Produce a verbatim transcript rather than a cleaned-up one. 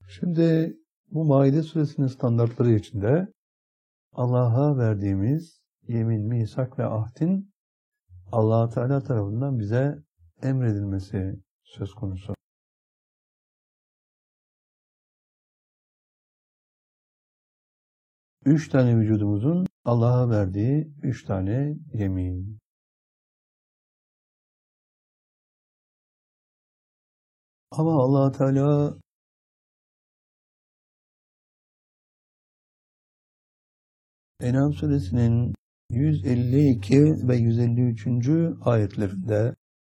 Şimdi bu Maide suresinin standartları içinde Allah'a verdiğimiz yemin, misak ve ahdin Allah Teala tarafından bize emredilmesi söz konusu. Üç tane vücudumuzun Allah'a verdiği üç tane yemin. Ama Allah Teala En'am suresinin yüz elli iki ve yüz elli üçüncü ayetlerinde